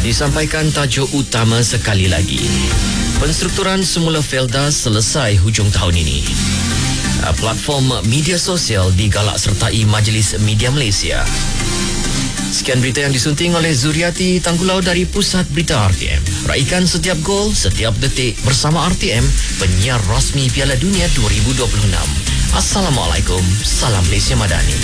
Disampaikan tajuk utama sekali lagi. Penstrukturan semula Felda selesai hujung tahun ini. Platform media sosial digalak sertai Majlis Media Malaysia. Sekian berita yang disunting oleh Zuriati Tanggulau dari Pusat Berita RTM. Raikan setiap gol, setiap detik bersama RTM, penyiar rasmi Piala Dunia 2026. Assalamualaikum, salam Malaysia Madani.